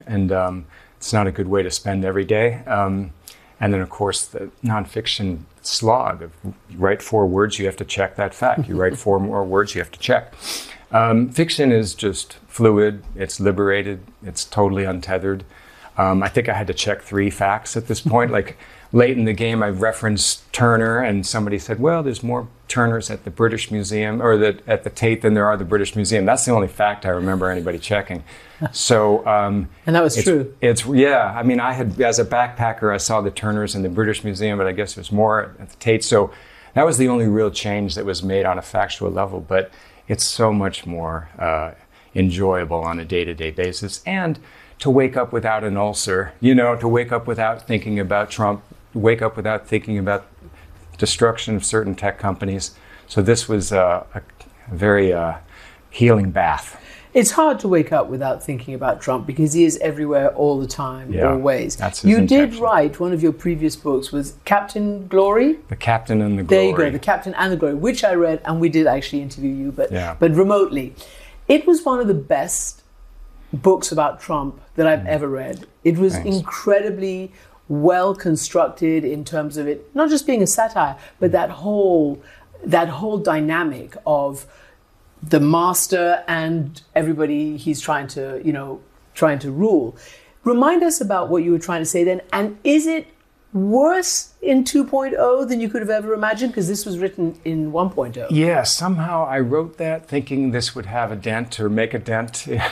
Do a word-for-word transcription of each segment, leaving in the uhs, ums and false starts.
and um, it's not a good way to spend every day. Um, and then, of course, the nonfiction slog of you write four words, you have to check that fact. You write four more words, you have to check. Um, fiction is just fluid, it's liberated, it's totally untethered. Um, I think I had to check three facts at this point. Like late in the game, I referenced Turner, and somebody said, well, there's more Turners at the British Museum, or the, at the Tate than there are the British Museum. That's the only fact I remember anybody checking. So, um, and that was it's, true. It's, yeah, I mean, I had, as a backpacker, I saw the Turners in the British Museum, but I guess there's more at the Tate. So that was the only real change that was made on a factual level, but it's so much more uh, enjoyable on a day-to-day basis. And to wake up without an ulcer, you know, to wake up without thinking about Trump, wake up without thinking about destruction of certain tech companies. So this was uh, a very uh, healing bath. It's hard to wake up without thinking about Trump because he is everywhere all the time, yeah, always. That's his you intention. did write, one of your previous books was Captain Glory? The Captain and the There Glory. you go, The Captain and the Glory, which I read, and we did actually interview you, but, yeah. but remotely. It was one of the best books about Trump that I've mm. ever read. It was Thanks. incredibly well constructed in terms of it, not just being a satire, but that whole, that whole dynamic of the master and everybody he's trying to, you know, trying to rule. Remind us about what you were trying to say then, and is it worse in two point oh than you could have ever imagined? Because this was written in one point oh. Yeah, somehow I wrote that thinking this would have a dent or make a dent in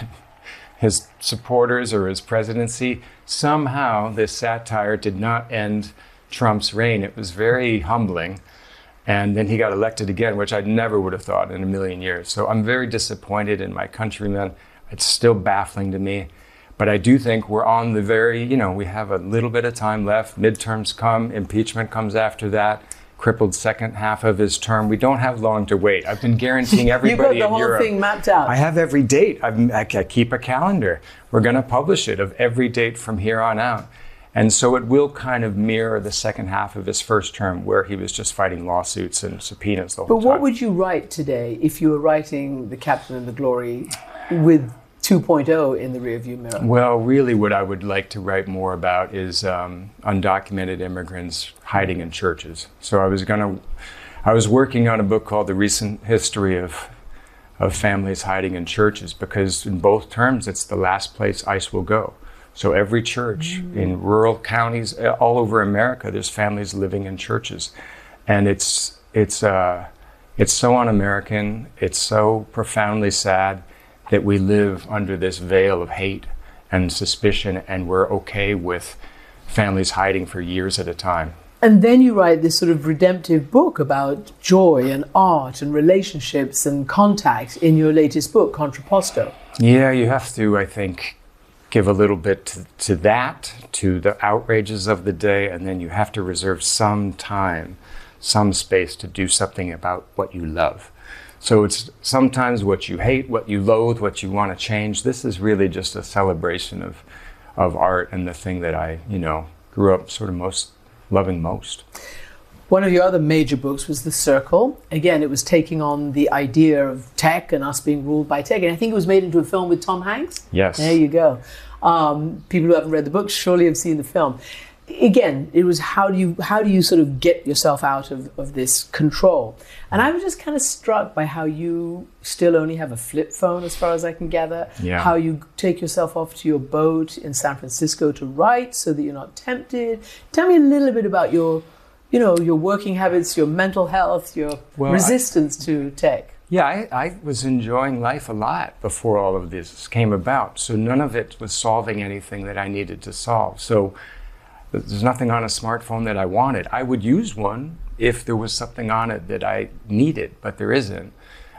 his supporters or his presidency. Somehow this satire did not end Trump's reign. It was very humbling. And then he got elected again, which I never would have thought in a million years. So I'm very disappointed in my countrymen. It's still baffling to me. But I do think we're on the very, you know, we have a little bit of time left. Midterms come, impeachment comes after that, crippled second half of his term. We don't have long to wait. I've been guaranteeing everybody You've got the in whole Europe, thing mapped out. I have every date. I've, I keep a calendar. We're going to publish it of every date from here on out. And so it will kind of mirror the second half of his first term where he was just fighting lawsuits and subpoenas the whole time. But what time. would you write today if you were writing The Captain and the Glory with two point oh in the rearview mirror? Well, really what I would like to write more about is um, undocumented immigrants hiding in churches. So I was going to, I was working on a book called The Recent History of, of Families Hiding in Churches, because in both terms it's the last place ICE will go. So every church mm. in rural counties all over America, there's families living in churches. And it's, it's, uh, it's so un-American, it's so profoundly sad that we live under this veil of hate and suspicion, and we're okay with families hiding for years at a time. And then you write this sort of redemptive book about joy and art and relationships and contact in your latest book, Contrapposto. Yeah, you have to, I think, give a little bit to, to that, to the outrages of the day, and then you have to reserve some time, some space to do something about what you love. So it's sometimes what you hate, what you loathe, what you want to change. This is really just a celebration of, of art and the thing that I, you know, grew up sort of most loving most. One of your other major books was The Circle. Again, it was taking on the idea of tech and us being ruled by tech. And I think it was made into a film with Tom Hanks. Yes. There you go. Um, people who haven't read the book surely have seen the film. Again, it was how do you how do you sort of get yourself out of, of this control? And I was just kind of struck by how you still only have a flip phone, as far as I can gather. Yeah. How you take yourself off to your boat in San Francisco to write so that you're not tempted. Tell me a little bit about your, you know, your working habits, your mental health, your well, resistance I, to tech. Yeah, I, I was enjoying life a lot before all of this came about. So none of it was solving anything that I needed to solve. So there's nothing on a smartphone that I wanted. I would use one if there was something on it that I needed, but there isn't.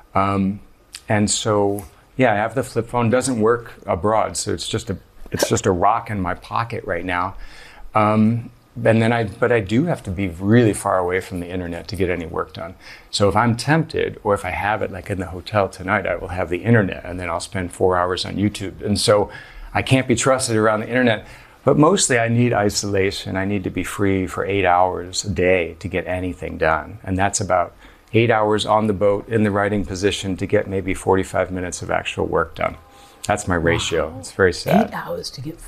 Um, and so, yeah, I have the flip phone. It doesn't work abroad, so it's just a it's just a rock in my pocket right now. Um, and then I, but I do have to be really far away from the internet to get any work done. So if I'm tempted, or if I have it like in the hotel tonight, I will have the internet, and then I'll spend four hours on YouTube. And so I can't be trusted around the internet. But mostly I need isolation. I need to be free for eight hours a day to get anything done. And that's about eight hours on the boat in the writing position to get maybe forty-five minutes of actual work done. That's my ratio. It's very sad. Eight hours to get